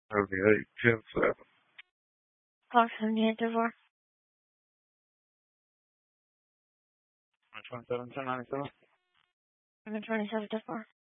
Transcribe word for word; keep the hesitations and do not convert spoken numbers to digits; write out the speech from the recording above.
seventy-eight, ten seven. Clock seventy-eight to four. twenty-seven, ten ninety-seven. twenty-seven to four.